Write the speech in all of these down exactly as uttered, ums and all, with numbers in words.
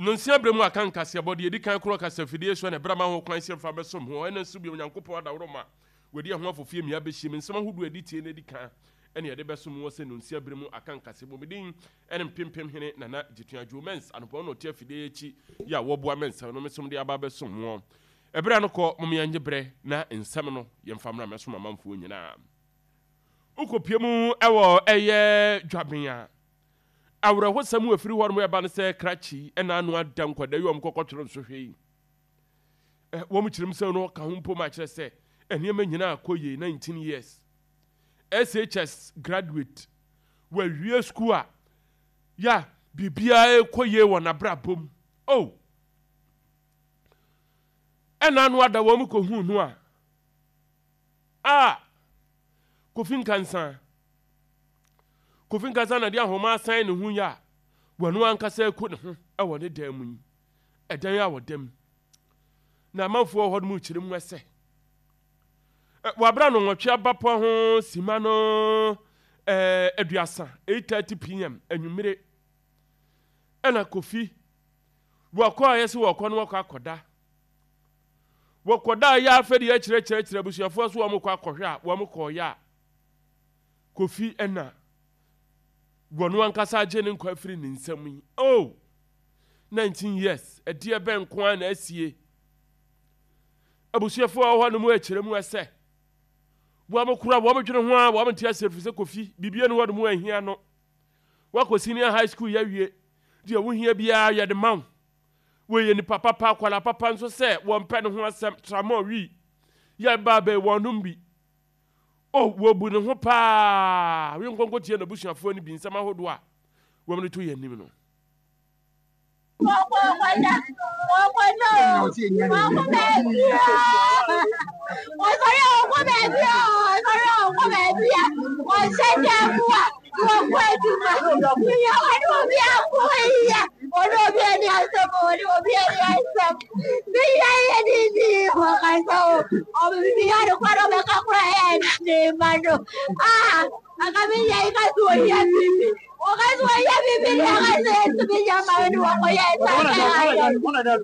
no nsia bremu akanka se body edi kan kro kasa fidie so na brama ho kwan se fa besom ho ena su bi onyankopon da woroma wedi ho afofie mia be him nsem ahodo edi tie na edi kan ene ye de besom wo se no nsia bremu akanka se bomedin ene mpempem hene nana jitua jomens anopon no tie fidie echi ya wo boa mens no mesom de aba besom ho ebra no ko mom yanje bre na nsem no ye mfamra mesom amamfo nyina ukopiemu ewo eye dwabea awre ho samu afiri ho no eba no se krachi ena anu adam kwada yom kokotoro so hwei eh wo mu kirim se no ka humpo ma kire se eniema nyina akoye nineteen years S H S graduate we wie school a ya bibia ekoye wona brabom oh ena anu ada wo mu ko hu nu a ah Kofin kansa Kofin kansa na dia homa san ne hu ya wonu ankasa ku ne ho e woni dan mu edan ya wodam na manfo ho mu kirim wese wa bra no nwotwe abapo ho sima no eh aduasa eight thirty p m anwumire ena Kofi wako ayese wako no wako akoda wakoda ya afedi ya kire kire kire busuafo so wo mko akohwe a wo mko ya Kofi ena wonu ankasa age ne nkwa afiri ne nsam yi oh nineteen years edie ben kwa na asie abusuafo ho no mu akire mu ese wo mkura wo mdwene ho a wo mtia serfise Kofi bibie no wo no mu ahia no wako senior high school ya wie die wo hia bia ya de man we ye ni papa pa kwala papa nso se wo mpe ne ho asem tramo wi ya ba be wonum bi oh wo bu ne ho pa wi nkonko tie na busuafo ni bi nsama hodo a wo me to ye nim no Ogazo ya bibi ya gaze tubi ya mawani wako ya isa ya ya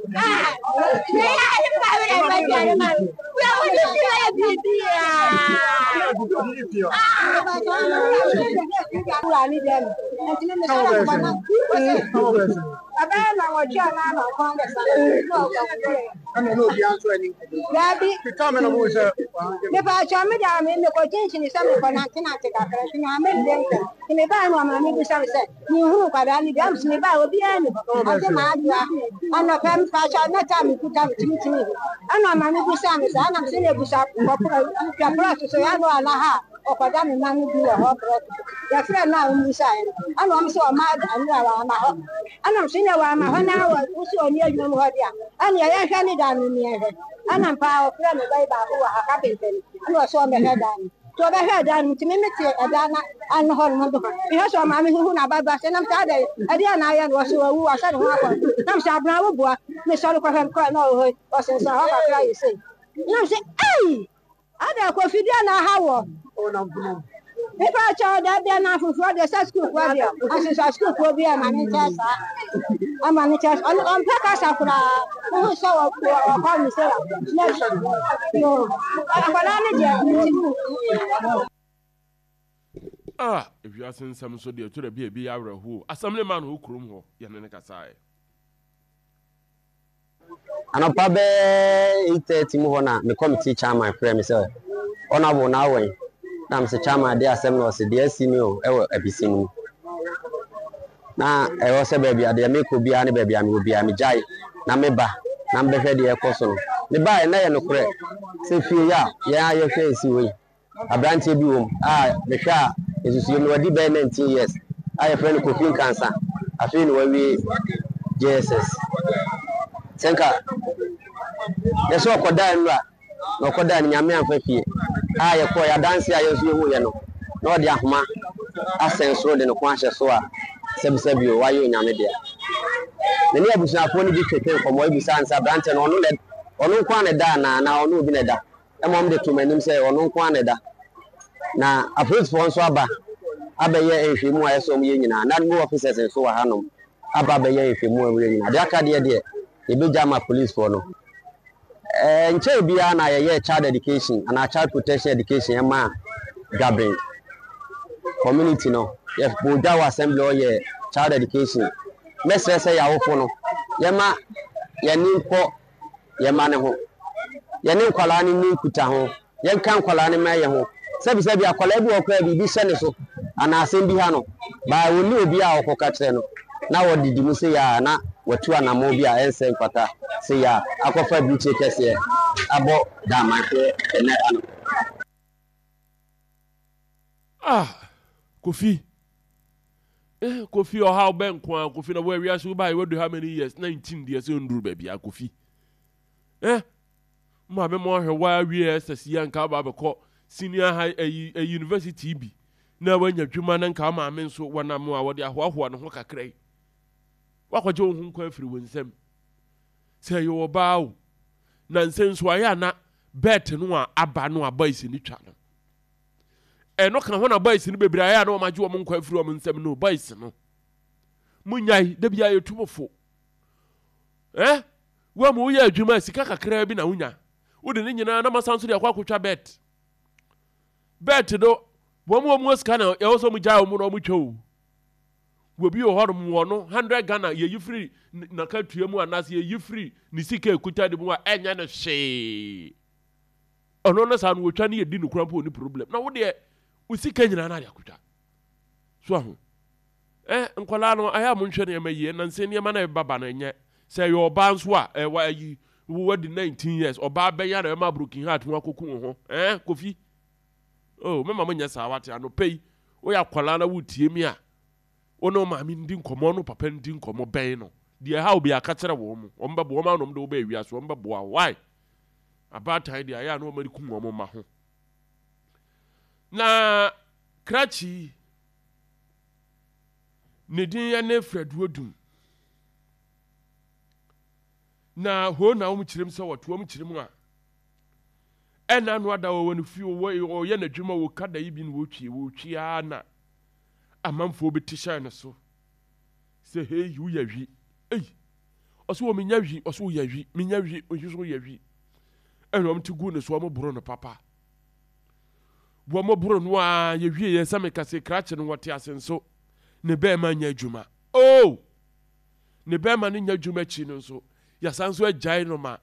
ya mawani majari mawani ya wani ya bibi ya Fulani dem entine me sala bana abana wacha na na kwanga sana ana no bi anso ani gabi kitame na mo se me ba cha me da me me ko jinchi ni sama ko na tina te ka kra ti na me dem te me ba no ma me bi sa se ni hu ka da ni dem me ba obi ani ate ma adua ana pem fa cha na ta me kuta me timi timi ana ma me bi sa me sa ana me se ne bi sa ko pro ya pro so ya no ala ha okwada me na bi wa ho pro ya fra na mu sa ana am so ma anu ala ma ho ana se ne wa ma ho na wa usi oni adwuma mo ho dia ana ya hwa ni da ni ni he ana mpa o fra no bai ba ho wa ka penteni ana so me he da ni to be he da ni timi me tie da na an ho no do he so ma me hu na ba ba se nam ta da ade ana ya no so wu wa sa no akọ nam sa abna wo bua me so ko he ko na o ho o se sa ho ka kra yi se nam se ai ada ko fidia na ha wo o na bu if I told that they're not for the school, I said, school will be a manager. A manager on Pacas Afra, who saw a home. Ah, if you are saying some so dear to the baby, who assemblyman who crum, Yanakasai. And a pabe eight thirty Mohona, the committee chairman, Premier, honorable now. Na mse chama de asem no se de senior e wo abisinu na e wo se baabi ade me ko bia ne baabi am wo bia me jai na me ba na me hwe de e koso no me ba e na ye no kore se fie ya ya ye hwe esi we abrantie bi wom a me hwe a esusu no wadi be nineteen years a ye friend ko fin cancer afi no we J S S senka ye so koda nwa no koda ni nyame amfa fie a ye ko ya dance a ye so hu ye no no de ahoma asenso de no kwa hye so a sebisebi o wa ye nyame de ne ne abusuafo ni bi twetwe komo ibusa ansa brante no no le ono kwa ne da na na ono bi ne da e mom de to manim se ono kwa ne da na afrit fo nso aba abaye ehwemu a ye so mo ye nyina na no officers nso wa hanom aba be ye efe mu awure ni ade aka de de e be jama police for no eh nche bia na ye child education and child protection education e ma gathering community no if bojawa assembly or ye child education mesre say ya wofo no ye ma ye ni nko ye ma ne ho ye ni nkwala ni ni kuta ho ye nka nkwala ni ma ye ho sebi sebi akwala bi okra bi bi hye ne so ana asem bi ha no ba woni obi a okoka kire no na wodidi mu se ya na watu anamo bi a ense nkwata se ya akofa bi che kese abo da ma ke ene ano ah Kofi eh Kofi or how ben kwa Kofi na where we are so by what do how many years nineteen years nduru baby a Kofi eh ma me mo hwe wa we S S C nka ba be ko senior high a university bi na wanya dwuma na nka ma me nso wana mo a wode ahoahoa no ho kakrai wakwaje wo hu kwa afiri wonsam say yo baawo na nsenso aya na bet no a aba no a boys ni twa no eno kan ho na boys ni bebre aya na o maje wo nkwa afiri wo nsam no boys no munyai da bia yetumofo eh wo mu ye adwuma sika kakra bi na wunya wo de nyina na masanso de akwa kwotwa bet bet do wo mu mu sika na ye wo so mu jaa wo no mu twa wo bi o horom wo no one hundred Ghana ye yi free na ka tua mu anase ye yi free ni sika ekuta de mu a enya no hwe ono na sa no wo twa ne ye di no krampo ni problem na wo de usika nyina na ya kwotwa so ahu eh nkwala no aya mo nhwe ne mayi na nse ne ma na baba na nye say your ban so a eh wa yi wo di nineteen years oba be ya na ma broken heart mu akoku ho eh Kofi oh me mama nya sa wate ano pei wo ya kwala na wutie mi a ono ma mi ndi nkomo no papa ndi nkomo ben no de ha obi aka kire wo mu omba bo ma no mde wo ba wi aso omba bo why about time de aya no ma di ku mo ma ho na krachi ne din ya ne Fred Wodum na ho na wo kirem se woto wo kirem a ena no ada wo no fi wo wo ye na dwuma wo kada yi bi no wo twie wo twia na amanfo bi tisha ne so se hey yu ya wi ei oso wo menya wi oso wo ya wi menya wi oso wo ya wi ena wo mtigu ne so wo boro no papa wo mo boro no a ye wi ye same kase krache no wote asenso ne be ma nya dwuma oh ne be ma ne nya dwuma chi no so ya sanso agyae no ma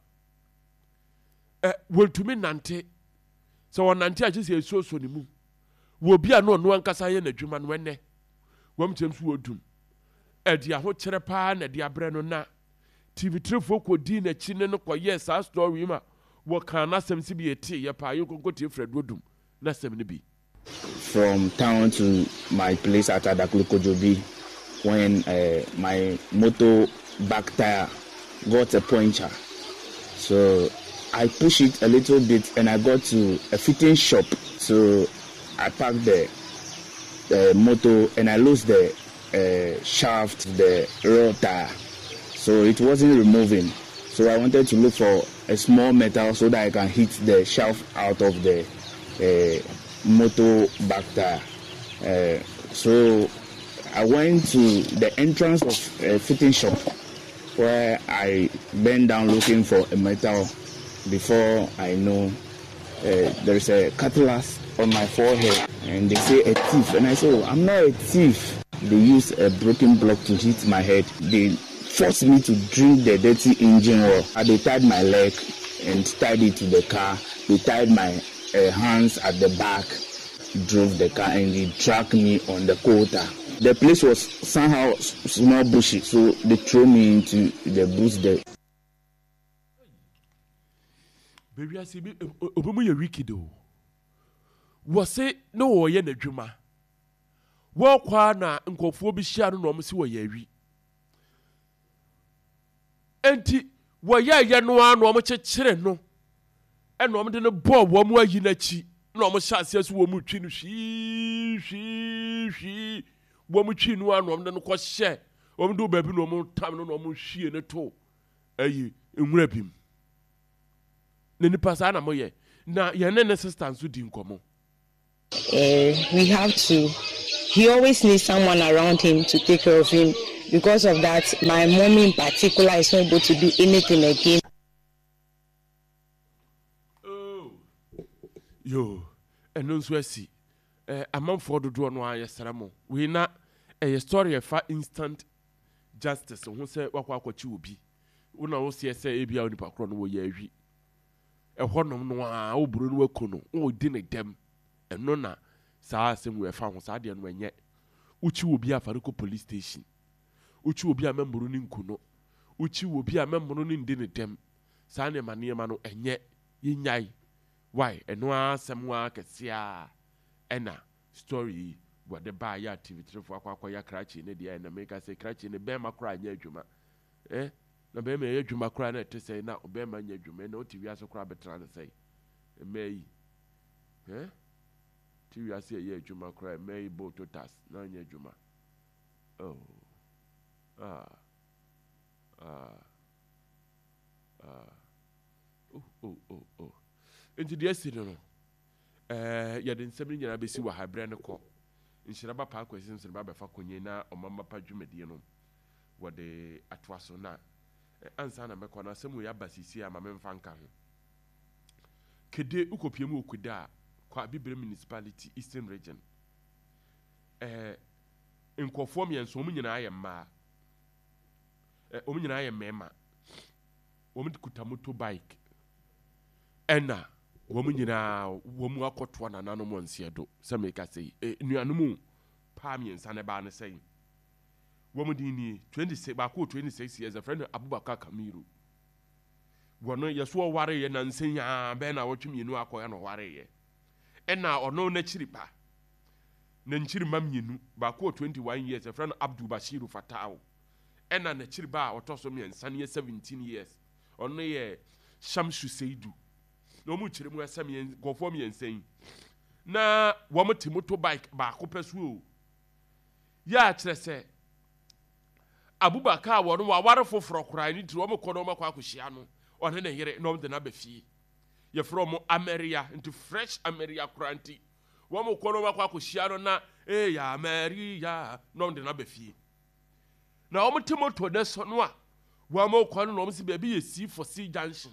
eh wontumi nante so wonante a kise esuoso ne mu wo bia no no ankasa ye na dwuma no ene wom temsu wodum edi aho kire pa na de abre no na T V three fo ko di na chi ne no ko yes a story ma wo kan na sem si bi eti ye pa yo ko tie Fred Wodum na sem ne bi from town to my place at Adakulukojobi when uh, my motor back tire got a puncture. So I pushed it a little bit and I got to a fitting shop. So I parked the, the motor and I lost the uh, shaft, the rear tire. So it wasn't removing. So I wanted to look for a small metal so that I can hit the shaft out of the uh, motor back tire. Uh, so I went to the entrance of a fitting shop where I bent down looking for a metal. Before I know, uh, there is a catalyst on my forehead and they say a thief. And I say, oh, I'm not a thief. They use a broken block to hit my head. They forced me to drink the dirty engine oil. And they tied my leg and tied it to the car. They tied my uh, hands at the back, drove the car, and they dragged me on the quarter. The place was somehow small bushy, so they threw me into the bush there. Baby, I see me. Obimu ye wicked o. Wose no wo ye na dwuma. Wo kwa na nkofo bi hia no no msi wo ye wi. Enti wo ye ye no a no mo kyekere no. E no mo de no bo wo mo ayi na chi. No mo hya ase wo mo twi no hwi hwi hwi. Wo mo twi no a no mo de no ko hye. Wo mo do ba bi no mo tam no no mo hwie ne to. Ayi enwura bim. Na nipa sa na mo ye. Na ye ne ne sister nso di nkomo. Uh, we have to, he always needs someone around him to take care of him. Because of that, my mommy in particular is not able to do anything again. Oh, yo, and no sweaty. A month for the draw no ayesramo. We na a story of instant justice. Who say wakwa kwachi obi. Una wo se say ebia onipa kro no wo ya ahwi. E honom no a wo buru no wakono. Wo di ne dem. Eno na saa asem we fa ho saa de no enye. Uchi obi afariko police station. Uchi obi a memburu ni nkuno. Uchi obi a memburu ni ndi ne dem. Saa ne mane ma no enye yinyai. Why? Eno asem wa kesia. Ena story what the buy ya activity for akwa ya krachi ne dia na make say krachi ne be makra nya adwuma eh na be me adwuma kra na te say na be ma nya adwuma na otiwi aso kra betra na say emeyi eh tiwi ase ye adwuma kra emeyi bototas na nya adwuma oh ah ah ah oh oh oh oh into the yesterday no eh ya den nsɛm nyina besi wa habre ne kɔ nhyira ba pa akwasi nsɛm ba befa konye na ɔmama pa dwumadie no wɔde atoa so na ansa na mekɔ na sɛm ya basisi ama memfa nka ho kede ukopie mu okuda kwa Abibire municipality eastern region eh nkɔfoɔ miɛnso ɔmo nyina ayɛ mmaa eh ɔmo nyina ayɛ mmarima ɔmo kuta motorbike ɛna wɔn nyinaa wɔn akɔtoa nananom wɔnseɛ do sɛ meka sɛ e nuanom paa mmiɛnsa ne baa ne sɛn wɔn din nie twenty-six baako twenty-six years a friend Abubakar Kamiru wɔn yɛso ɔware yɛ nansen yaa bɛn na wɔtwe mmienu akɔyɛ no ɔware yɛ ɛna ɔno n'akyiri pa na nkyiri ma mmienu baako twenty-one years a friend Abdul Bashiru Fatao ɛna n'akyiri ba a ɔtɔ so mmiɛnsa ne yɛ seventeen years ɔno yɛ Shamsu Seidu no mu kyerɛ mu asɛm yɛn gɔfɔ mi yɛnsɛn na wɔn te motorbike baako pɛ so o yɛ akyerɛ sɛ Abubakar wɔn waware foforɔ koraa ne tiri wɔn kɔ na wɔn akɔ akɔhyia no ɔne ne yere na wɔn de na bɛ fie yɛfrɛ wɔn Ameria nti fresh Ameria koraa nti wɔn kɔ na wɔn akɔ akɔhyia no na eya Ameria na wɔn de na bɛ fie na wɔn te moto ne so no a wɔn kɔ no na wɔn si baabi yɛ C for C junction.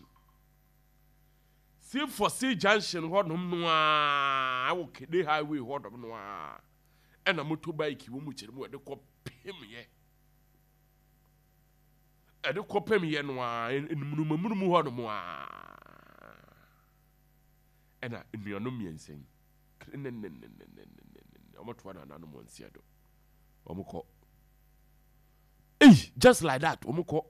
See for C junction hodom no a awo kede highway hodom no a ena motorbike wo mu kyere mu de kɔ pemye e de kɔ pemye no a enumumum hodom a ena enuanom miensen omoto na nanom onsia do omukɔ eh just like that omukɔ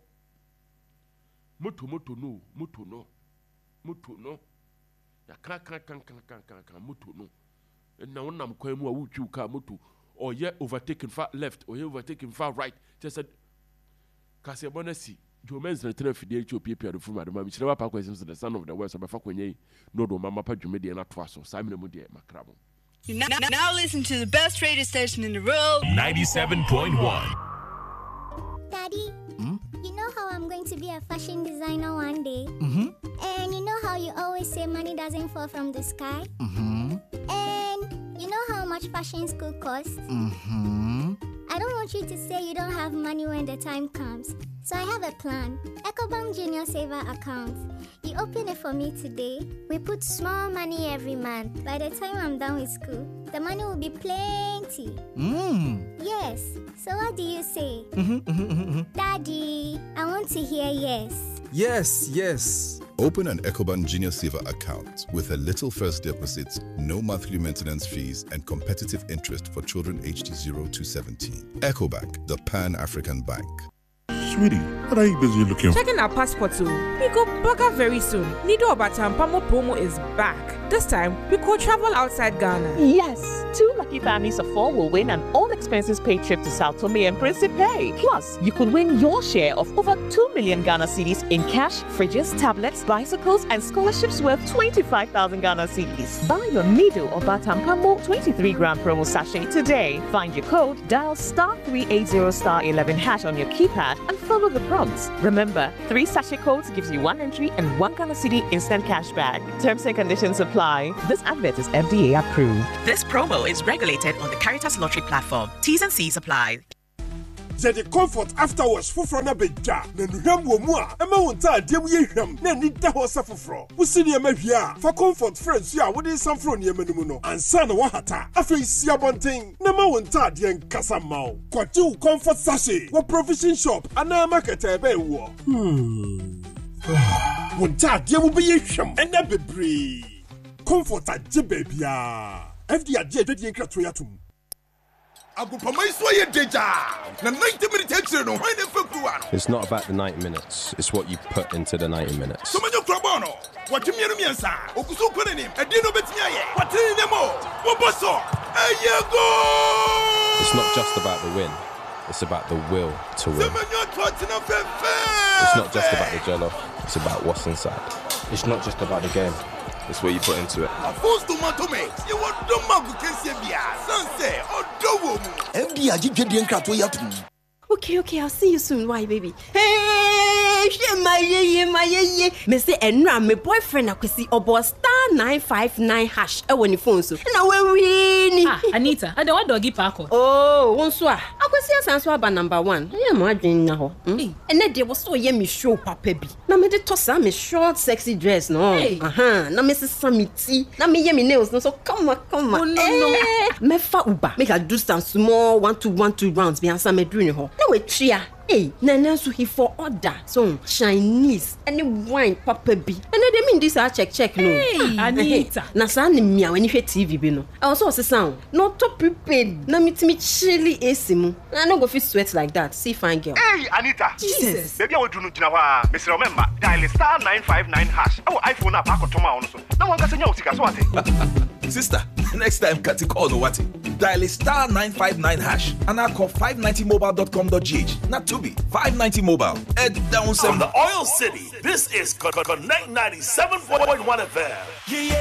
moto moto no moto no moto no ya kan kan kan kan kan kan kan moto no na wonam kwan mu a wutwi ka moto or ye overtaking far left or ye overtaking far right just said kase bonasi Jomens na tena fidie chi opie pia do fu madama mi kyerɛ pa kwasem so the son of the west obefa kwenye no do mama pa dwumede na to aso saa mena mu de makrabo. Now, now listen to the best radio station in the world, ninety-seven point one. Daddy, hmm? You know how I'm going to be a fashion designer one day? Mm-hmm. And you know how you always say money doesn't fall from the sky? Mm-hmm. And you know how much fashion school costs? Mm-hmm. I don't want you to say you don't have money when the time comes. So I have a plan. Ecobank Junior Saver account. You open it for me today. We put small money every month. By the time I'm done with school, the money will be plenty. Mm. Yes. So what do you say? Mm-hmm, mm-hmm, mm-hmm. Daddy, I want to hear yes. Yes, yes. Open an Ecobank Junior Saver account with a little first deposit, no monthly maintenance fees, and competitive interest for children aged zero to seventeen. Ecobank, the Pan-African Bank. Sweetie, what are you busy looking for? Checking our passports too. We go Burger very soon. Nido Obatampamo promo is back. This time, we could travel outside Ghana. Yes, two lucky families of four will win an all-expenses paid trip to Sao Tome and Principe. Plus, you could win your share of over two million Ghana cedis in cash, fridges, tablets, bicycles, and scholarships worth twenty-five thousand Ghana cedis. Buy your Nido Obatampamo twenty-three gram promo sachet today. Find your code, dial star three eighty star eleven hash on your keypad, and follow the prompts. Remember, three sachet codes gives you one entry and one Ghana cedi instant cash back. Terms and conditions apply. This advert is F D A approved. This promo is regulated on the Caritas Lottery platform. T's and C's apply. Yɛde comfort afterwash foforɔ na bedwa. Na nuham wɔ mu a ɛma wo ntaadeɛ mu yɛ hwam na ani da hɔ sɛ foforɔ. Wosi nneɛma hwie a fa comfort friends a wode nsamforo nneɛma no mu no. Ansa na wahata. Afei si abɔnten na ma wo ntaadeɛ nkasa ma wo. Kɔgye wo comfort sachet wɔ provision shop anaa market ɛbɛn wɔ. Hmm. Wo ntaadeɛ mu bɛyɛ hwam ɛna bebree. Comfort agye baabia. F D A G dwedi nkrato yatum. It's not about the ninety minutes, it's what you put into the ninety minutes. It's not just about the win, it's about the will to win. It's not just about the jollof, it's about what's inside. It's not just about the game, it's what you put into it. Okay, okay, I'll see you soon. Why, baby? Hey, my yeah, my yeah. Me say, Enra, my boyfriend, I could see about star nine five nine hash. I want your phone so. And I will win. Ah, Anita, I don't want doggy parko. Oh, one swa. I could see a answer about number one. Yeah, my dream now. And then there was so yeah, me show papa be. Now me the toss me short, sexy dress, no. Uh huh. Now Missus Sammy tea. Now me yeah me nails, no. So come on, come on. Oh no, no. Me fa uba. Make I do some small one two one two rounds. Be answer me doing ho. No we tria. Hey, Nana so he for order. So Chinese any wine papa be. And then they mean this I check check no. Hey, Anita. Na sa ni mia when you hear T V be no. I also say sound. No to prepaid. Na me me chilly A C mu. I no go fit sweat like that. See fine girl. Hey, Anita. Jesus. Baby I will do no jina wa. Mister Remember, dial star nine five nine hash. Our iPhone app akotoma on so. Na wan gasa nya usika so ate. Sister, next time Kati call no what? Dial star nine five nine hash and I call five ninety mobile dot com dot g h. Not to be five ninety mobile. Head down From the Oil City, this is Connect ninety-seven point one F M. Yeah, yeah.